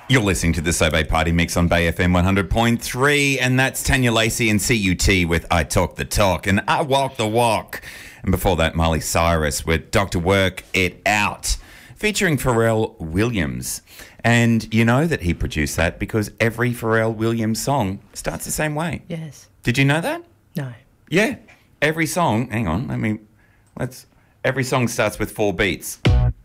You're listening to the Sobe Party Mix on Bay FM 100.3, and that's Tanya Lacey and CUT with I Talk the Talk and I Walk the Walk. And before that, Miley Cyrus with Dr. Work It Out, featuring Pharrell Williams. And you know that he produced that because every Pharrell Williams song starts the same way. Yes. Did you know that? No. Yeah. Every song, hang on, every song starts with 4 beats.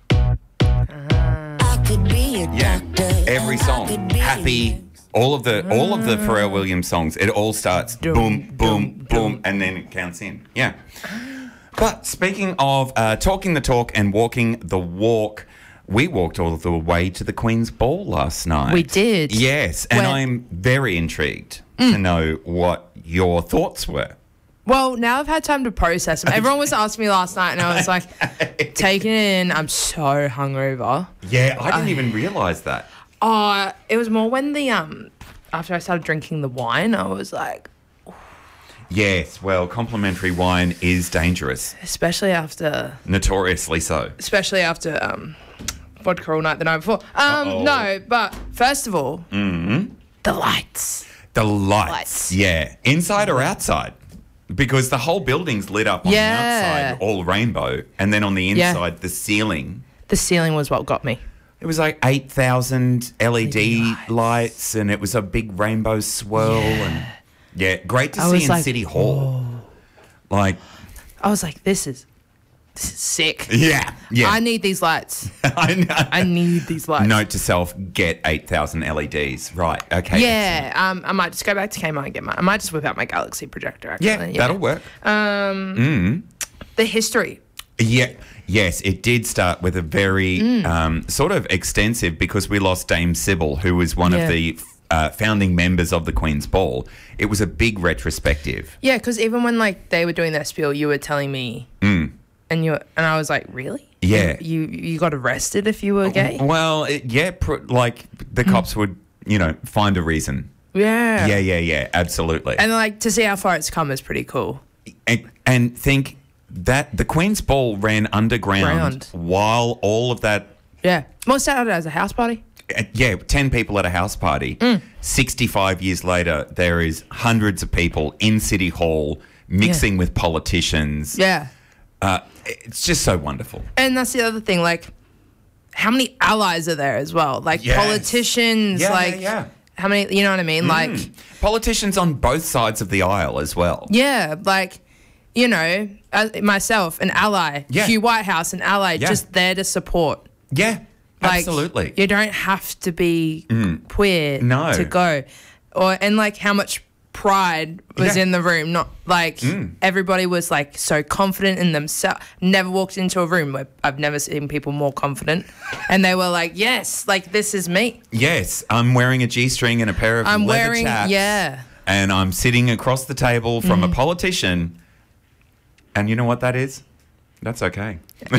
Yeah, every song, Happy, all of the Pharrell Williams songs, it all starts boom, boom, boom, and then it counts in. Yeah. But speaking of talking the talk and walking the walk, we walked all the way to the Queen's Ball last night. We did. Yes, and I'm very intrigued to know what your thoughts were. Well, now I've had time to process them. Everyone was asking me last night, and I was like, taking it in. I'm so hungover. Yeah, I didn't even realise that. It was more when after I started drinking the wine, I was like... Yes, well, complimentary wine is dangerous. Especially after... Notoriously so. Especially after vodka all night the night before. No, but first of all, the lights. The lights, yeah. Inside or outside? Because the whole building's lit up on the outside, all rainbow, and then on the inside, the ceiling. The ceiling was what got me. It was like 8,000 LED lights, and it was a big rainbow swirl. Yeah. And great to see in City Hall. Whoa. Like, I was like, this is sick. Yeah. I need these lights. I know. I need these lights. Note to self, get 8,000 LEDs. Right, okay. Yeah, I might just go back to Kmart and get I might just whip out my Galaxy projector, actually. Yeah, that'll work. The history. Yeah, yes, it did start with a very sort of extensive, because we lost Dame Sybil, who was one of the founding members of the Queen's Ball. It was a big retrospective. Yeah, because even when they were doing their spiel, you were telling me... And I was like, really? Yeah. You got arrested if you were gay? Well, the cops would, find a reason. Yeah. Yeah, absolutely. And to see how far it's come is pretty cool. And think that the Queen's Ball ran underground while all of that... Yeah. Well, it started as a house party. 10 people at a house party. 65 years later, there is hundreds of people in City Hall mixing with politicians. Yeah. It's just so wonderful. And that's the other thing, how many allies are there as well? Politicians, how many, you know what I mean? Politicians on both sides of the aisle as well. Yeah, myself, an ally. Yeah. Hugh Whitehouse, an ally, just there to support. Yeah, absolutely. You don't have to be queer to go. And how much pride was in the room, not everybody was so confident in themselves. Never walked into a room where I've never seen people more confident, and they were like, yes, this is me. Yes, I'm wearing a G-string and a pair of leather chaps, and I'm sitting across the table from a politician, and you know what that is? That's okay.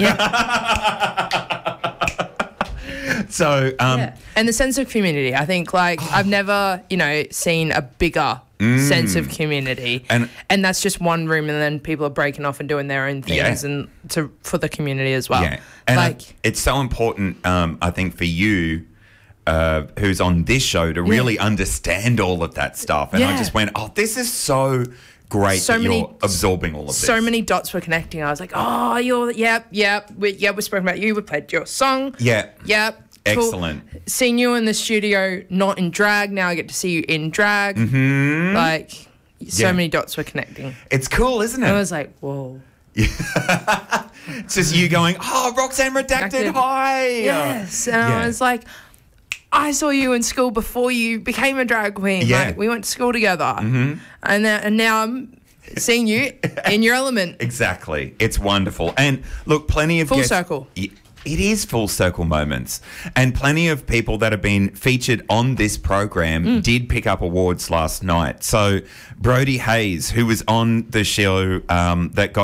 So and the sense of community, I think I've never seen a bigger sense of community, and that's just one room, and then people are breaking off and doing their own things and for the community as well. And it's so important, I think, for you who's on this show to really understand all of that stuff. And I just went, this is so great you're absorbing all of this. So many dots were connecting. I was like, we're speaking about you. We played your song. Yep. Cool. Excellent. Seeing you in the studio, not in drag. Now I get to see you in drag. So many dots were connecting. It's cool, isn't it? I was like, whoa. It's just you going, Roxanne Redacted, hi. Yes. And I was like, I saw you in school before you became a drag queen. We went to school together. And now I'm seeing you in your element. Exactly. It's wonderful. And look, plenty of full circle. It is full circle moments. And plenty of people that have been featured on this program did pick up awards last night. So Brody Hayes, who was on the show that got